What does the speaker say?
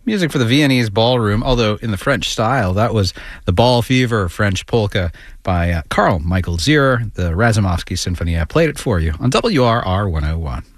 music for the Viennese ballroom, although in the French style. That was the Ball Fever French polka by Carl Michael Zierer. The Razumovsky Symphony. I played it for you on WRR 101.